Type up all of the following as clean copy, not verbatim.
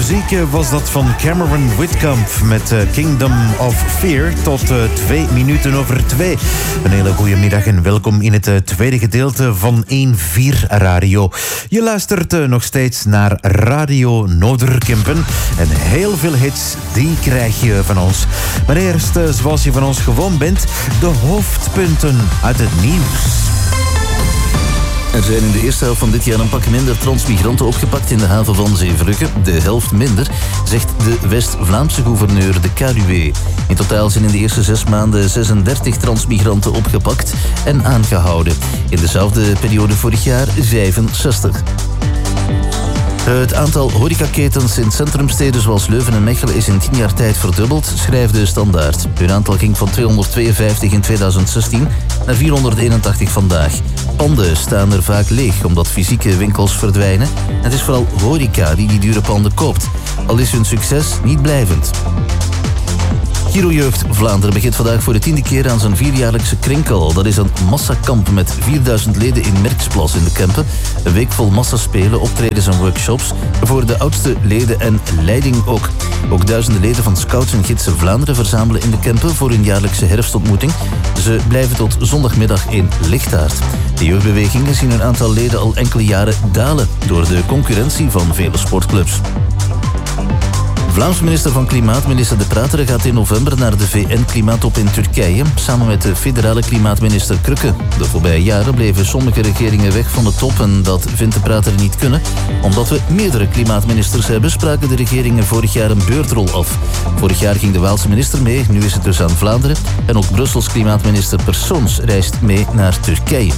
muziek was dat van Cameron Whitcomb met Kingdom of Fear tot 2 minuten over 2. Een hele goede middag en welkom in het tweede gedeelte van 1-4 Radio. Je luistert nog steeds naar Radio Noorderkempen en heel veel hits, die krijg je van ons. Maar eerst, zoals je van ons gewoon bent, de hoofdpunten uit het nieuws. Er zijn in de eerste helft van dit jaar een pak minder transmigranten opgepakt in de haven van Zeebrugge. De helft minder, zegt de West-Vlaamse gouverneur, de KUW. In totaal zijn in de eerste 6 maanden 36 transmigranten opgepakt en aangehouden. In dezelfde periode vorig jaar 65. Het aantal horecaketens in centrumsteden zoals Leuven en Mechelen is in 10 jaar tijd verdubbeld, schrijft de Standaard. Hun aantal ging van 252 in 2016 naar 481 vandaag. Panden staan er vaak leeg omdat fysieke winkels verdwijnen. Het is vooral horeca die dure panden koopt, al is hun succes niet blijvend. Giro Jeugd Vlaanderen begint vandaag voor de 10e keer aan zijn 4-jaarlijkse krinkel. Dat is een massakamp met 4000 leden in Merksplas in de Kempen. Een week vol massaspelen, optredens en workshops. Voor de oudste leden en leiding ook. Ook duizenden leden van Scouts en Gidsen Vlaanderen verzamelen in de Kempen voor hun jaarlijkse herfstontmoeting. Ze blijven tot zondagmiddag in Lichtaard. De jeugdbewegingen zien hun aantal leden al enkele jaren dalen door de concurrentie van vele sportclubs. Vlaams minister van Klimaat, minister De Prateren, gaat in november naar de VN-klimaattop in Turkije, samen met de federale klimaatminister Krükke. De voorbije jaren bleven sommige regeringen weg van de top en dat vindt De Prateren niet kunnen. Omdat we meerdere klimaatministers hebben, spraken de regeringen vorig jaar een beurtrol af. Vorig jaar ging de Waalse minister mee, nu is het dus aan Vlaanderen. En ook Brussels klimaatminister Persoons reist mee naar Turkije.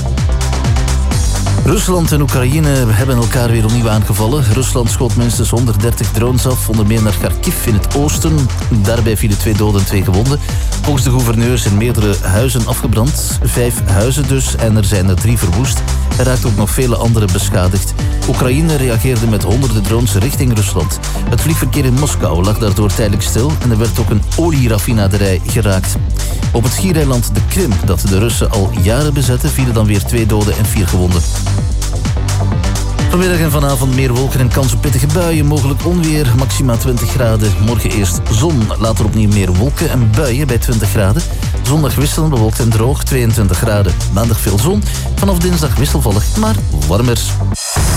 Rusland en Oekraïne hebben elkaar weer opnieuw aangevallen. Rusland schoot minstens 130 drones af, onder meer naar Kharkiv in het oosten. Daarbij vielen 2 doden en 2 gewonden. Volgens de gouverneur zijn meerdere huizen afgebrand. 5 huizen dus, en er zijn er 3 verwoest. Er raakten ook nog vele anderen beschadigd. Oekraïne reageerde met honderden drones richting Rusland. Het vliegverkeer in Moskou lag daardoor tijdelijk stil en er werd ook een olieraffinaderij geraakt. Op het schiereiland de Krim, dat de Russen al jaren bezetten, vielen dan weer 2 doden en 4 gewonden. Vanmiddag en vanavond meer wolken en kans op pittige buien. Mogelijk onweer, maxima 20 graden. Morgen eerst zon, later opnieuw meer wolken en buien bij 20 graden. Zondag wisselend bewolkt en droog, 22 graden. Maandag veel zon, vanaf dinsdag wisselvallig, maar warmer.